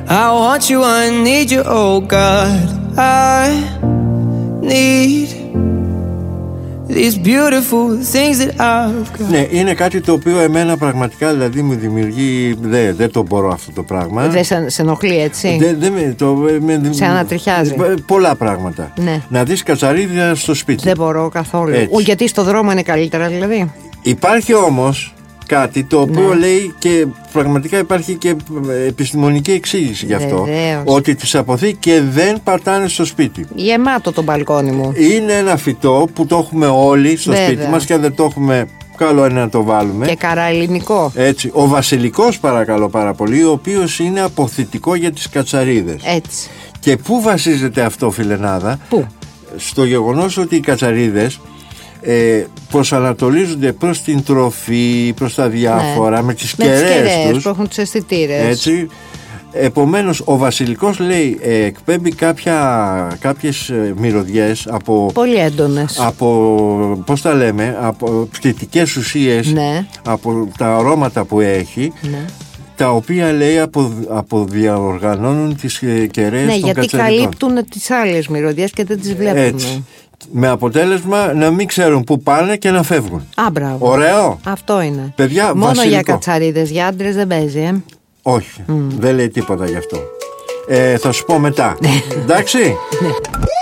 I want you, I need you, oh God. I need these beautiful things that I've got. Ναι, είναι κάτι το οποίο εμένα πραγματικά δηλαδή μου δημιουργεί. Δεν το μπορώ αυτό το πράγμα. Δεν σε ενοχλεί, έτσι? Σε ανατριχιάζει. Πολλά πράγματα. Ναι. Να δεις κατσαρίδια στο σπίτι. Δεν μπορώ καθόλου. Γιατί στο δρόμο είναι καλύτερα, δηλαδή. Υπάρχει όμως κάτι το οποίο λέει, και πραγματικά υπάρχει και επιστημονική εξήγηση γι' αυτό. Βεβαίως. Ότι τις αποθεί και δεν πατάνε στο σπίτι. Γεμάτο το μπαλκόνι μου. Είναι ένα φυτό που το έχουμε όλοι στο σπίτι μας, και αν δεν το έχουμε, καλό είναι να το βάλουμε. Και καραελληνικό. Έτσι. Ο βασιλικός, παρακαλώ πάρα πολύ, ο οποίος είναι αποθητικό για τις κατσαρίδες. Έτσι. Και πού βασίζεται αυτό, φιλενάδα? Πού? Στο γεγονός ότι οι κατσαρίδες προσανατολίζονται προς την τροφή, προς τα διάφορα, με τις κεραίες τους που έχουν τους αισθητήρες. Έτσι. Επομένως ο βασιλικός, λέει, εκπέμπει κάποιες μυρωδιές από, πολύ έντονες, από, πώς τα λέμε, από πτυτικές ουσίες, από τα αρώματα που έχει, τα οποία, λέει, αποδιαοργανώνουν τις κεραίες των γιατί κατσαριδών. καλύπτουν τις άλλες μυρωδιές και δεν τις βλέπουν. Έτσι. Με αποτέλεσμα να μην ξέρουν πού πάνε και να φεύγουν. Μπράβο. Ωραίο. Αυτό είναι. Παιδιά, μόνο βασιλικό. Για κατσαρίδες, για άντρες δεν παίζει, Όχι, δεν λέει τίποτα γι' αυτό. Θα σου πω μετά. Εντάξει.